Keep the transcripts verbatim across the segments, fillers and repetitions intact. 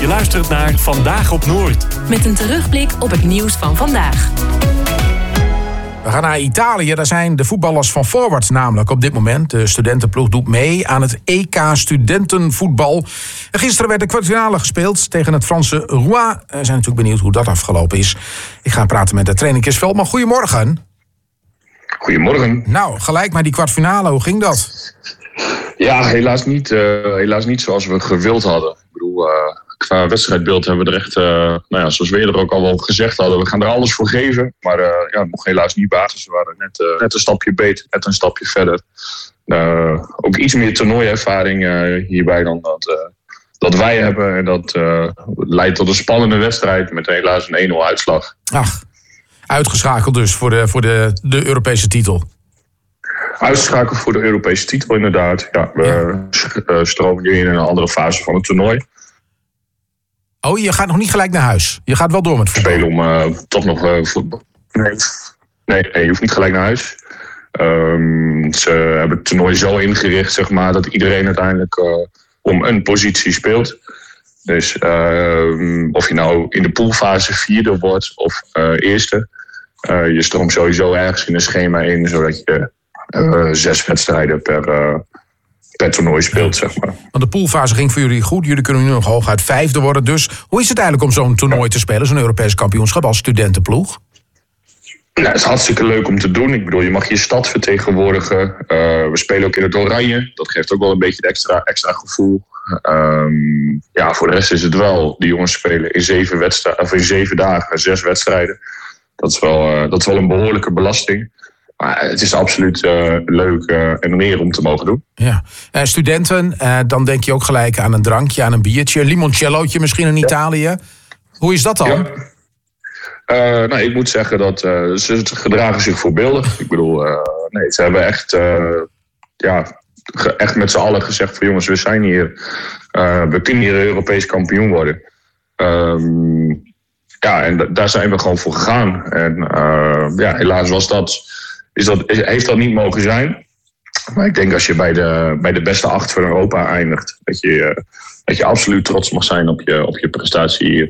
Je luistert naar Vandaag op Noord. Met een terugblik op het nieuws van vandaag. We gaan naar Italië. Daar zijn de voetballers van Forward namelijk op dit moment. De studentenploeg doet mee aan het E K studentenvoetbal. En gisteren werd de kwartfinale gespeeld tegen het Franse Rouen. We zijn natuurlijk benieuwd hoe dat afgelopen is. Ik ga praten met de trainer Chris Veldman. Goedemorgen. Goedemorgen. Nou, gelijk maar die kwartfinale. Hoe ging dat? Ja, helaas niet, uh, helaas niet zoals we gewild hadden. Ik bedoel, uh, qua wedstrijdbeeld hebben we er echt, uh, nou ja, zoals we eerder ook al wel gezegd hadden, we gaan er alles voor geven. Maar uh, ja, nog helaas niet basis. We waren net, uh, net een stapje beter, net een stapje verder. Uh, ook iets meer toernooiervaring uh, hierbij dan dat, uh, dat wij hebben. En dat uh, leidt tot een spannende wedstrijd met helaas een één nul uitslag. Ach, uitgeschakeld dus voor de, voor de, de Europese titel. Uitschakeld voor de Europese titel, inderdaad. Ja, we ja. stromen nu in een andere fase van het toernooi. Oh, je gaat nog niet gelijk naar huis? Je gaat wel door met voetbal? Spelen om uh, toch nog uh, voetbal. Nee. nee, nee, je hoeft niet gelijk naar huis. Um, ze hebben het toernooi zo ingericht, zeg maar, dat iedereen uiteindelijk uh, om een positie speelt. Dus uh, of je nou in de poolfase vierde wordt of uh, eerste. Uh, je stroomt sowieso ergens in een schema in, zodat je Uh, zes wedstrijden per, uh, per toernooi speelt, zeg maar. Want de poolfase ging voor jullie goed. Jullie kunnen nu nog hooguit vijfde worden. Dus hoe is het eigenlijk om zo'n toernooi te spelen? Zo'n Europees kampioenschap als studentenploeg? Nou, het is hartstikke leuk om te doen. Ik bedoel, je mag je stad vertegenwoordigen. Uh, we spelen ook in het oranje. Dat geeft ook wel een beetje een extra, extra gevoel. Um, ja, voor de rest is het wel. Die jongens spelen in zeven, wedstrijden, of in zeven dagen zes wedstrijden. Dat is wel, uh, dat is wel een behoorlijke belasting. Maar het is absoluut uh, leuk uh, en een eer om te mogen doen. Ja. Uh, studenten, uh, dan denk je ook gelijk aan een drankje, aan een biertje. Limoncellootje misschien in Italië. Ja. Hoe is dat dan? Ja. Uh, nou, ik moet zeggen dat uh, ze gedragen zich voorbeeldig. Ik bedoel, uh, nee, ze hebben echt, uh, ja, echt met z'n allen gezegd van jongens, we zijn hier. Uh, we kunnen hier Europees kampioen worden. Um, ja, en d- daar zijn we gewoon voor gegaan. En uh, ja, helaas was dat... Is dat, heeft dat niet mogen zijn. Maar ik denk als je bij de, bij de beste acht van Europa eindigt, dat je, dat je absoluut trots mag zijn op je, op je prestatie hier.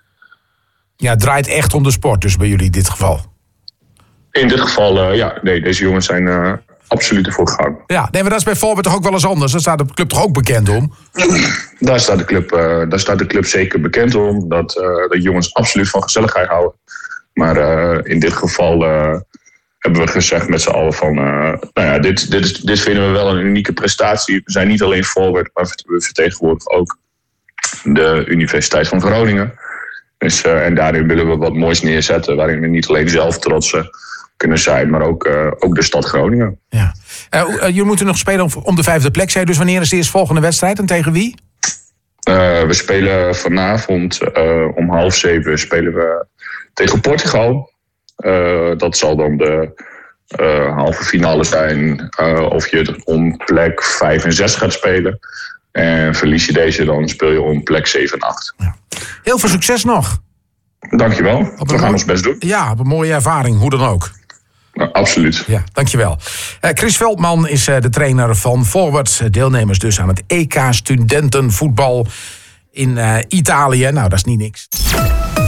Ja, het draait echt om de sport dus bij jullie in dit geval. In dit geval, uh, ja, nee, deze jongens zijn uh, absoluut ervoor gegaan. Ja, nee, maar dat is bij Forward toch ook wel eens anders. Daar staat de club toch ook bekend om? Daar staat de club, uh, daar staat de club zeker bekend om. Dat, uh, dat jongens absoluut van gezelligheid houden. Maar uh, in dit geval... Uh, hebben we gezegd met z'n allen van... Uh, nou ja, dit, dit, is, dit vinden we wel een unieke prestatie. We zijn niet alleen Forward, maar we vertegenwoordigen ook de Universiteit van Groningen. Dus, uh, en daarin willen we wat moois neerzetten... waarin we niet alleen zelf trots kunnen zijn... maar ook, uh, ook de stad Groningen. Ja. Uh, uh, jullie moeten nog spelen om, om de vijfde plek. Zei dus wanneer is de eerstvolgende wedstrijd en tegen wie? Uh, we spelen vanavond uh, om half zeven spelen we tegen Portugal... Uh, dat zal dan de uh, halve finale zijn. Uh, of je om plek vijf en zes gaat spelen. En verlies je deze, dan speel je om plek zeven en acht. Ja. Heel veel succes nog. Dankjewel. We gaan mooi, ons best doen. Ja, op een mooie ervaring, hoe dan ook. Nou, absoluut. Ja, dankjewel. Uh, Chris Veldman is uh, de trainer van Forward. Deelnemers dus aan het E K studentenvoetbal in uh, Italië. Nou, dat is niet niks.